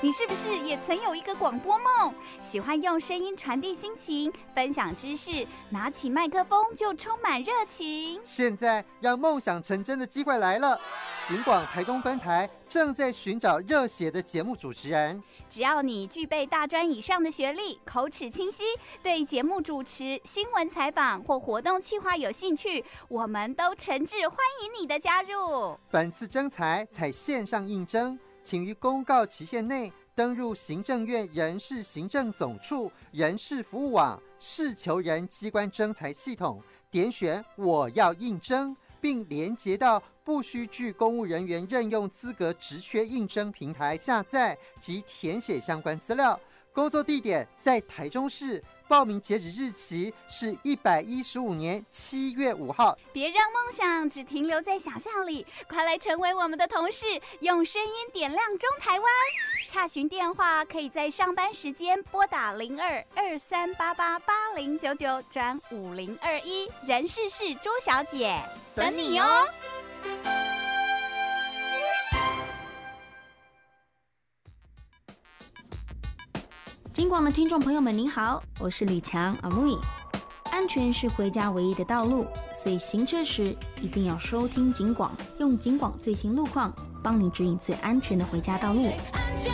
你是不是也曾有一个广播梦？喜欢用声音传递心情，分享知识，拿起麦克风就充满热情。 现在让梦想成真的机会来了，警广台中分台正在寻找热血的节目主持人。 只要你具备大专以上的学历，口齿清晰，对节目主持、新闻采访或活动企划有兴趣，我们都诚挚欢迎你的加入。 本次征才采线上应征，请于公告期限内登入行政院人事行政总处人事服务网事求人机关征才系统，点选我要应征，并连结到不需具公务人员任用资格职缺应征平台下载及填写相关资料。工作地点在台中市，报名截止日期是115年7月5号。 别让梦想只停留在想象里，快来成为我们的同事，用声音点亮中台湾。洽询电话可以在上班时间拨打02-2388-8099转5021，人事是朱小姐，等你哦。 警广的听众朋友们，您好，我是李强阿木。安全是回家唯一的道路，所以行车时一定要收听警广，用警广最新路况，帮你指引最安全的回家道路。 安全